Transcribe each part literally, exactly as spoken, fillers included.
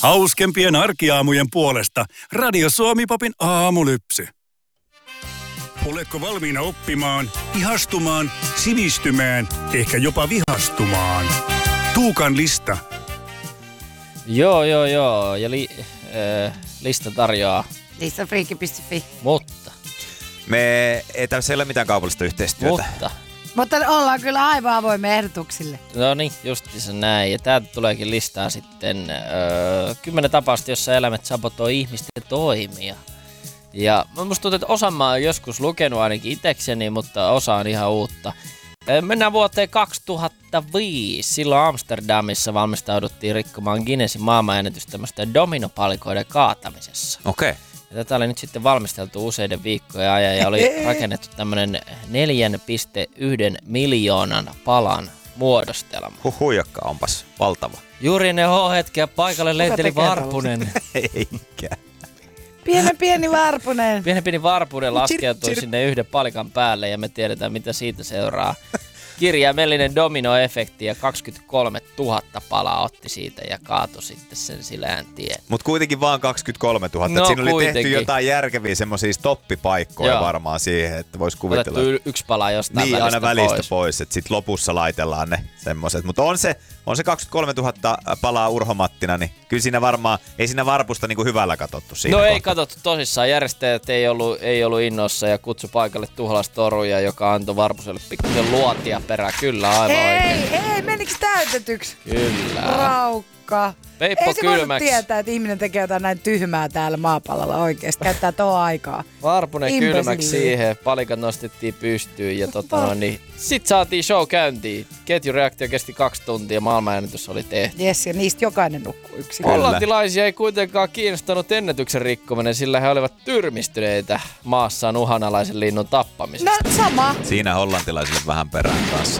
Hauskempien arkiaamujen puolesta Radio Suomi-popin aamulypsy. Oletko valmiina oppimaan, ihastumaan, sivistymään, ehkä jopa vihastumaan? Tuukan lista. Joo, joo, joo. Ja li, äh, lista tarjoaa. Listafriikki piste fi. Mutta. Me ei tässä ole mitään kaupallista yhteistyötä. Mutta. Mutta ollaan kyllä aivan avoimia ehdotuksille. No niin, justiinsa näin. Ja täältä tuleekin listaa sitten öö, kymmenen tapausta, jossa eläimet sabotoi ihmisten toimia. Ja musta tuntuu, että osa mä oon joskus lukenut ainakin itekseni, mutta osa on ihan uutta. Mennään vuoteen kaksituhattaviisi. Silloin Amsterdamissa valmistauduttiin rikkomaan Guinnessin maailmanennätys tämmöistä dominopalikoiden kaatamisessa. Okei. Okay. Ja tätä oli nyt sitten valmisteltu useiden viikkojen ajan ja oli rakennettu tämmönen neljä pilkku yksi miljoonan palan muodostelma. Huhujakka onpas valtava. Juuri ne H-hetkeä paikalle lenteli Varpunen. Eikä. Pienen pieni Varpunen. Pienen pieni Varpunen laskeutui sinne yhden palikan päälle ja me tiedetään mitä siitä seuraa. Kirjaimellinen dominoefekti ja kaksikymmentäkolmetuhatta palaa otti siitä ja kaatui sitten sen silään tien. Mut kuitenkin vaan kaksikymmentäkolmetuhatta. No, siinä oli kuitenkin. tehty jotain järkeviä semmosia stoppipaikkoja Joo. varmaan siihen, että vois kuvitella. Otettu yksi pala jostain niin, välistä aina välistä pois, pois että sit lopussa laitellaan ne semmoset. Mutta on se, on se kaksikymmentäkolmetuhatta palaa Urho Mattina, niin kyllä siinä varmaan, ei siinä Varpusta niinku hyvällä katsottu siinä No kohtaa. ei katsottu tosissaan. Järjestäjät ei ollut, ei ollut innossa ja kutsu paikalle Tuhlas Toruja, joka antoi Varpuselle pikkusen luotia perään. Kyllä, aivan hei, oikein. Hei, hei, meniks täytetyks? Kyllä. Raukka. Peippo ei se voinut kylmäksi. tietää, että ihminen tekee jotain näin tyhmää täällä maapallolla oikeesti. Käyttää tuo aikaa. Varpunen Imbesiili. kylmäksi siihen, palikat nostettiin pystyyn ja tota no, niin sit saatiin show käyntiin. Ketjureaktio kesti kaksi tuntia, maailmanennätys oli tehty. Jes, ja niistä jokainen nukkuu yksin. Hollantilaisia ei kuitenkaan kiinnostanut ennätyksen rikkominen, sillä he olivat tyrmistyneitä maassaan uhanalaisen linnun tappamisesta. No sama. Siinä hollantilaisille vähän perään kanssa.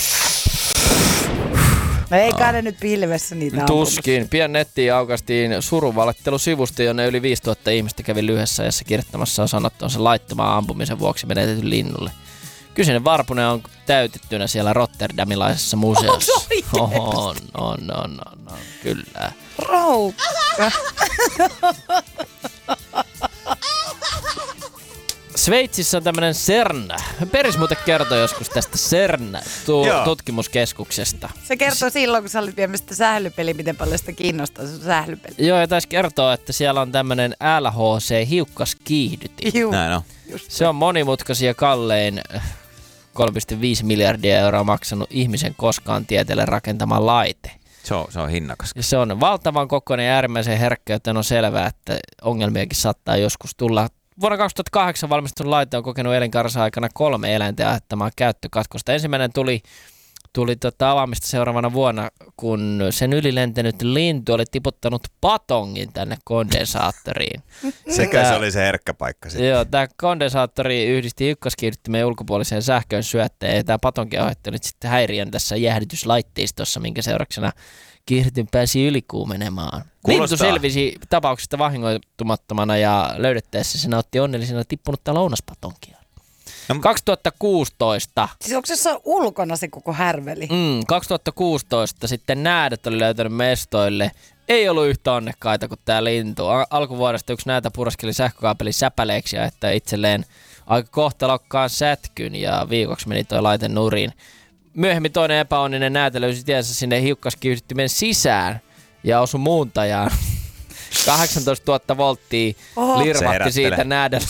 No ei kai ne nyt pilvessä niitä Tuskin. Pian nettiin aukastiin surunvalittelusivusto, jonne yli viisituhatta ihmistä kävi lyhyessä ajassa kirjoittamassa sanottuansa laittomaan ampumisen vuoksi menetetyn linnulle. Kyseinen Varpunen on täytettynä siellä rotterdamilaisessa museossa. On, on, on, on, on, on, kyllä. Raukka. Sveitsissä on tämmönen CERN. Peris muuten kertoi joskus tästä CERN-tutkimuskeskuksesta. Se kertoo silloin, kun sä olit viemässä sitä sählypeliä, miten paljon sitä kiinnostaa sun sählypeli. Joo, ja taisi kertoa, että siellä on tämmönen L H C-hiukkaskiihdytin. Juu. Näin on. Se on monimutkaisin ja kallein kolme pilkku viisi miljardia euroa maksanut ihmisen koskaan tieteelle rakentama laite. Se on, se on hinnakas. Ja se on valtavan kokoinen ja äärimmäisen herkkä, joten on selvää, että ongelmiakin saattaa joskus tulla. Vuonna kaksituhattakahdeksan valmistunut laite on kokenut elinkaarensa aikana kolme eläinten aiheuttamaa käyttökatkosta. Ensimmäinen tuli, tuli tota avaamista seuraavana vuonna, kun sen ylilentänyt lintu oli tiputtanut patongin tänne kondensaattoriin. Sekä se oli se herkkä paikka sitten. Joo, tämä kondensaattori yhdisti hiukkaskiihdyttimen ulkopuoliseen sähkön syötteen ja tämä patonki aiheutti nyt sitten häiriön tässä jäähdytyslaitteistossa, minkä seurauksena kiihdytin pääsi ylikuumenemaan. Lintu selvisi tapauksesta vahingoittumattomana ja löydettäessä se nautti onnellisena tippunutta lounaspatonkia. No, kaksituhattakuusitoista. Siis onko se ulkona se koko härveli? Mm, kaksituhattakuusitoista sitten näädät oli löytänyt mestoille. Ei ollut yhtä onnekkaita kuin tämä lintu. Al- alkuvuodesta yksi näätä puraskeli sähkökaapelin säpäleeksi ja että itselleen aika kohtalokkaan sätkyn ja viikoksi meni toi laite nurin. Myöhemmin toinen epäonninen näätä löysi tiensä sinne hiukkaskiihdyttimen sisään ja osui muuntajaan. kahdeksantoistatuhatta volttia Oho. lirvatti siitä näädän,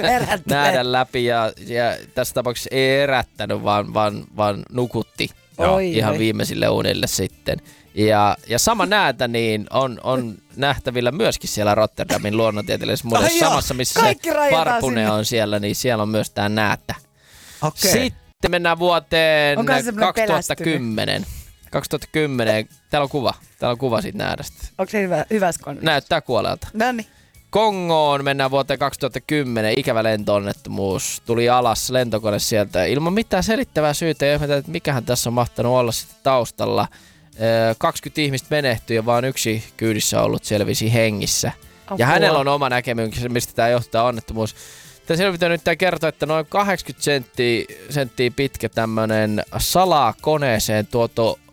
näädän läpi ja, ja tässä tapauksessa ei erättänyt, vaan, vaan, vaan nukutti Oi, ihan oi. viimeisille unille sitten. Ja, ja sama näätä niin on, on nähtävillä myöskin siellä Rotterdamin luonnontieteellisessä museossa, samassa missä Kaikki se Varpunen sinne. on siellä, niin siellä on myös tää näätä. Okei. Sitten mennään vuoteen Onkohan semmoinen kaksituhattakymmenen. kaksituhattakymmenen. Täällä on kuva. Täällä on kuva siitä näädästä. Onko se hyvä, hyvä skonni? Näyttää kuolelta. Noniin. Kongoon mennään vuoteen kaksituhattakymmenen. Ikävä lentoonnettomuus. Tuli alas lentokone sieltä ilman mitään selittävää syytä. Ja ihmetään, että mikähän tässä on mahtanut olla sitten taustalla. kaksikymmentä ihmistä menehtyi ja vaan yksi kyydissä ollut selvisi hengissä. Apua. Ja hänellä on oma näkemyksensä, mistä tämä johtaa onnettomuus. Tämä selvitään nyt kertoo, että noin kahdeksankymmentä senttiä, senttiä pitkä tämmönen salaa koneeseen tuotu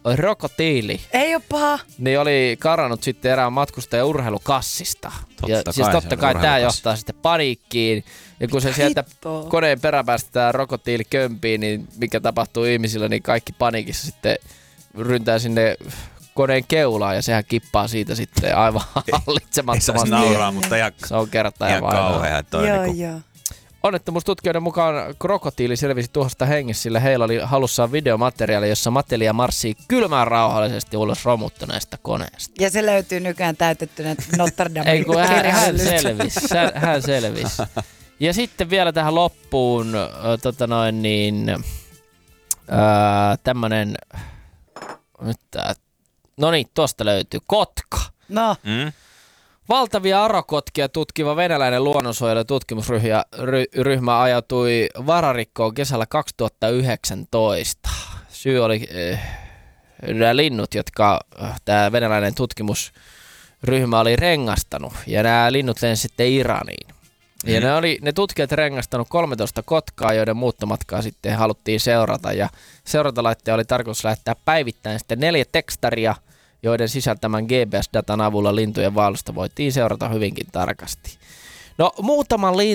krokotiili. Ei oo paha. Niin oli karannut sitten erään matkustajan urheilukassista. Totta ja kai siis totta se kai tää urheilukassi. johtaa sitten paniikkiin. Ja kun se sieltä Hitto. koneen peräpäästä tää krokotiili kömpii, niin mikä tapahtuu ihmisillä, niin kaikki paniikissa sitten ryntää sinne koneen keulaan ja sehän kippaa siitä sitten aivan Ei hallitsemattomasti. saisi nauraa, mutta ihan, Se on kertaa ja ihan vaivaa. kauhea. Toi Joo, niinku, joo. Onnettomuustutkijoiden mukaan krokotiili selvisi tuhosta hengessä, sillä heillä oli halussaan videomateriaali, jossa Matelia marssii kylmään rauhallisesti ulos romuttuneesta koneesta. Ja se löytyy nykyään täytettynä Notre Damen Ei kun hän, hän kirjahyllystä. selvisi. Hän, hän selvisi. Ja sitten vielä tähän loppuun äh, tota noin niin, äh, tämmönen, nyt tää, no niin, tuosta löytyy Kotka. No, mm? Valtavia arokotkia tutkiva venäläinen luonnonsuojelu- ja tutkimusryhmä ajautui vararikkoon kesällä kaksituhattayhdeksäntoista. Syy oli äh, nämä linnut, jotka äh, tämä venäläinen tutkimusryhmä oli rengastanut. Ja nämä linnut lensi sitten Iraniin. Ja ne, oli, ne tutkijat rengastanut kolmetoista kotkaa, joiden muuttomatkaa sitten haluttiin seurata. Ja seurantalaitteen oli tarkoitus lähettää päivittäin sitten neljä tekstaria, joiden sisältämän G P S-datan avulla lintujen vaellusta voitiin seurata hyvinkin tarkasti. No muutaman